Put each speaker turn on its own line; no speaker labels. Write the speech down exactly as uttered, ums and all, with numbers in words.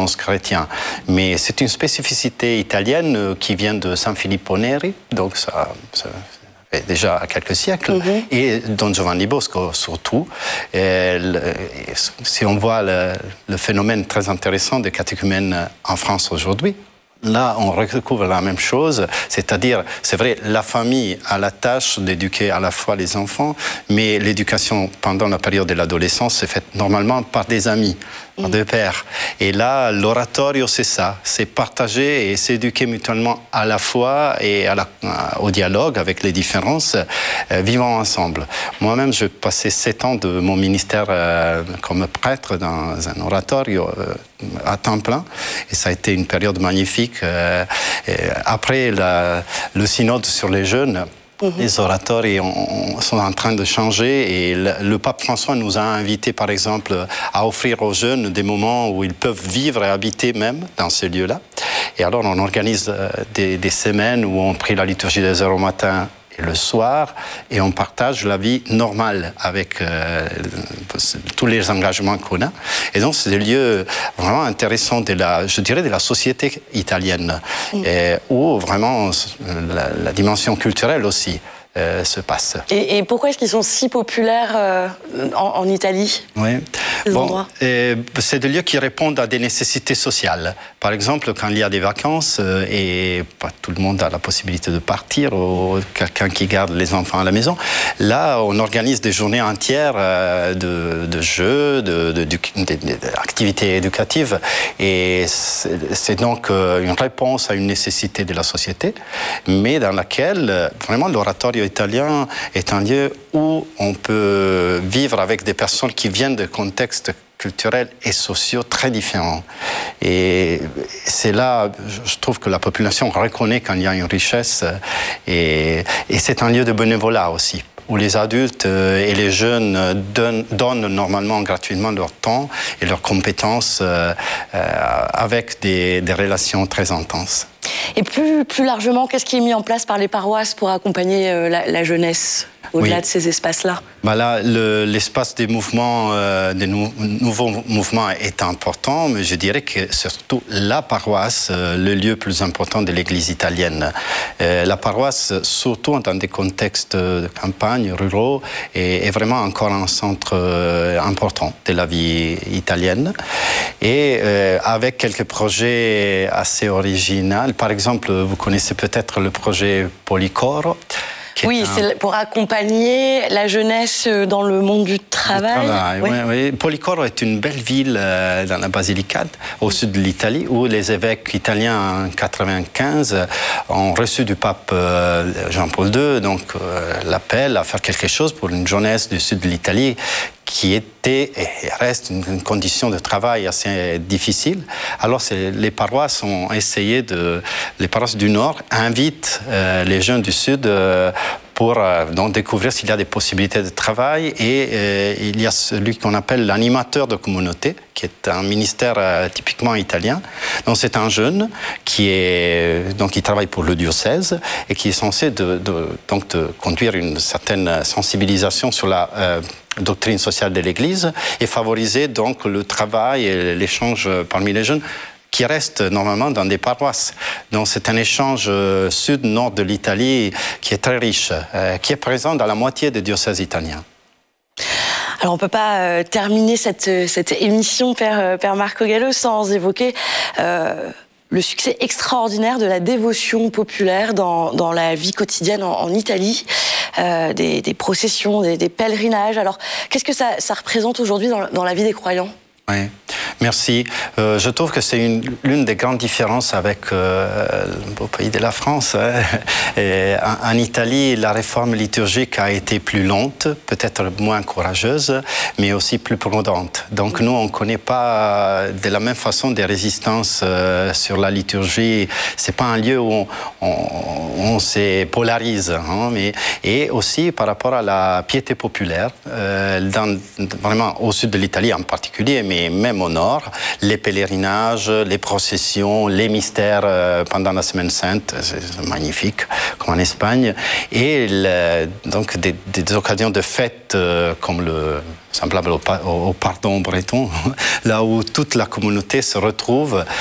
annonce chrétien. Mais c'est une spécificité italienne qui vient de San Filippo Neri, donc ça... ça déjà à quelques siècles, mm-hmm. et Don Giovanni Bosco surtout. Et le, et si on voit le, le phénomène très intéressant des catéchumènes en France aujourd'hui, là, on redécouvre la même chose, c'est-à-dire, c'est vrai, la famille a la tâche d'éduquer à la fois les enfants, mais l'éducation pendant la période de l'adolescence se fait normalement par des amis, par des pères. Et là, l'oratorio, c'est ça, c'est partager et s'éduquer mutuellement à la fois et à la, au dialogue avec les différences, euh, vivant ensemble. Moi-même, j'ai passé sept ans de mon ministère euh, comme prêtre dans un oratorio euh, à temps plein, et ça a été une période magnifique. Euh, après la, le synode sur les jeunes, mmh. les oratoires on, sont en train de changer, et le, le pape François nous a invités, par exemple, à offrir aux jeunes des moments où ils peuvent vivre et habiter même dans ces lieux-là. Et alors on organise euh, des, des semaines où on prie la liturgie des heures au matin et le soir, et on partage la vie normale avec euh, tous les engagements qu'on a. Et donc, c'est des lieux vraiment intéressants de la, je dirais, de la société italienne, mmh. et où vraiment la, la dimension culturelle aussi euh, se passe.
Et, et pourquoi est-ce qu'ils sont si populaires euh, en, en Italie?
Oui. Bon, c'est des lieux qui répondent à des nécessités sociales. Par exemple, quand il y a des vacances euh, et pas tout le monde a la possibilité de partir, ou quelqu'un qui garde les enfants à la maison, là, on organise des journées entières euh, de, de jeux, d'activités éducatives. Et c'est donc euh, une réponse à une nécessité de la société, mais dans laquelle, euh, vraiment, l'oratorio italien est un lieu où on peut vivre avec des personnes qui viennent de contextes culturels et sociaux très différents. Et c'est là, je trouve que la population reconnaît quand il y a une richesse, et, et c'est un lieu de bénévolat aussi, où les adultes et les jeunes donnent, donnent normalement gratuitement leur temps et leurs compétences euh, avec des, des relations très intenses.
Et plus, plus largement, qu'est-ce qui est mis en place par les paroisses pour accompagner euh, la, la jeunesse au-delà oui. de ces espaces-là?
Bah là, le, l'espace des mouvements, euh, des nou- nouveaux mouvements est important, mais je dirais que surtout la paroisse, euh, le lieu plus important de l'Église italienne. Euh, la paroisse, surtout dans des contextes de campagne, ruraux, est, est vraiment encore un centre euh, important de la vie italienne. Et euh, avec quelques projets assez originaux, par exemple, vous connaissez peut-être le projet Policoro.
Oui, un... c'est pour accompagner la jeunesse dans le monde du travail.
travail
oui.
Oui, oui. Policoro est une belle ville euh, dans la Basilicate, au sud de l'Italie, où les évêques italiens en mille neuf cent quatre-vingt-quinze ont reçu du pape euh, Jean-Paul deux donc euh, l'appel à faire quelque chose pour une jeunesse du sud de l'Italie qui était et reste une condition de travail assez difficile. Alors c'est, les paroisses ont essayé de... Les paroisses du Nord invitent euh, les jeunes du Sud euh, pour euh, donc découvrir s'il y a des possibilités de travail. Et euh, il y a celui qu'on appelle l'animateur de communauté, qui est un ministère euh, typiquement italien. Donc c'est un jeune qui est donc qui travaille pour le diocèse et qui est censé de, de, donc de conduire une certaine sensibilisation sur la euh, doctrine sociale de l'Église et favoriser donc le travail et l'échange parmi les jeunes qui restent normalement dans des paroisses. Donc c'est un échange euh, sud-nord de l'Italie qui est très riche, euh, qui est présent dans la moitié des diocèses italiens.
Alors on ne peut pas euh, terminer cette, cette émission, Père, Père Marco Gallo, sans évoquer euh, le succès extraordinaire de la dévotion populaire dans, dans la vie quotidienne en, en Italie, euh, des, des processions, des, des pèlerinages. Alors qu'est-ce que ça, ça représente aujourd'hui dans, dans la vie des croyants ?
Oui, merci. Euh, je trouve que c'est une, l'une des grandes différences avec euh, le beau pays de la France. Hein. Et en, en Italie, la réforme liturgique a été plus lente, peut-être moins courageuse, mais aussi plus prudente. Donc nous, on ne connaît pas de la même façon des résistances euh, sur la liturgie. C'est pas un lieu où on, on, on se polarise, hein, mais et aussi par rapport à la piété populaire, euh, dans, vraiment au sud de l'Italie en particulier, mais mais même au nord, les pèlerinages, les processions, les mystères euh, pendant la Semaine Sainte, c'est magnifique, comme en Espagne, et le, donc des, des occasions de fêtes euh, comme le semblable au, au pardon breton, là où toute la communauté se retrouve